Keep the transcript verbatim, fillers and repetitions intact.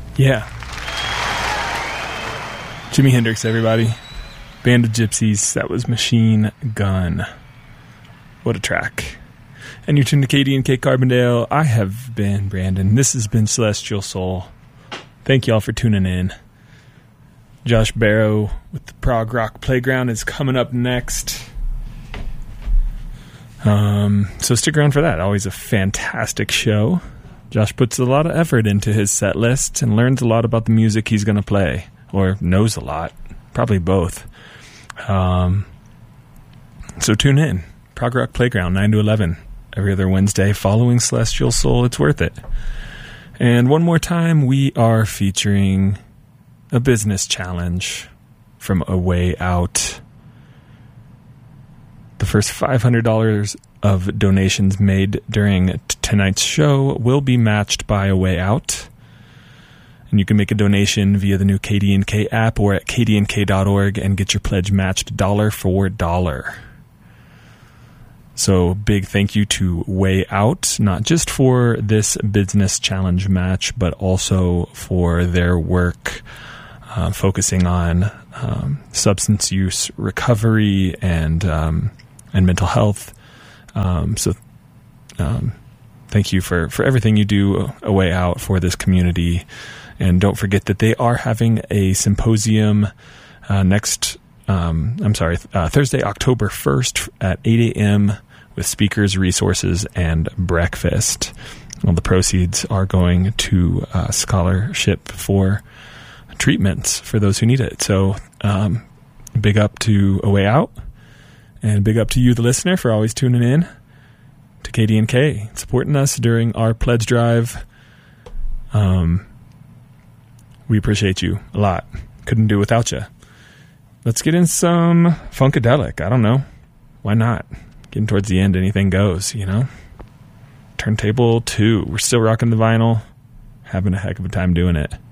Yeah. Jimi Hendrix, everybody. Band of Gypsies. That was Machine Gun. What a track. And you're tuned to K D and K Carbondale. I have been Brandon. This has been Celestial Soul. Thank y'all for tuning in. Josh Barrow with the Prog Rock Playground is coming up next. Um, so stick around for that. Always a fantastic show. Josh puts a lot of effort into his set list and learns a lot about the music he's going to play. Or knows a lot. Probably both. Um, so tune in. Prog Rock Playground, nine to eleven. Every other Wednesday following Celestial Soul. It's worth it. And one more time, we are featuring a business challenge from A Way Out. The first five hundred dollars of donations made during t- tonight's show will be matched by A Way Out. And you can make a donation via the new K D and K app or at k d n k dot org and get your pledge matched dollar for dollar. So big thank you to Way Out, not just for this business challenge match, but also for their work uh, focusing on um, substance use recovery and um, and mental health. Um, so um, thank you for, for everything you do, A Way Out, for this community. And don't forget that they are having a symposium uh, next, um, I'm sorry, uh, Thursday, October first at eight a.m. with speakers, resources, and breakfast. Well, the proceeds are going to uh, scholarship for treatments for those who need it. So um, big up to A Way Out, and big up to you, the listener, for always tuning in to K D and K, supporting us during our pledge drive. Um, we appreciate you a lot. Couldn't do without you. Let's get in some Funkadelic. I don't know. Why not? Getting towards the end, anything goes, you know? Turntable two. We're still rocking the vinyl. Having a heck of a time doing it.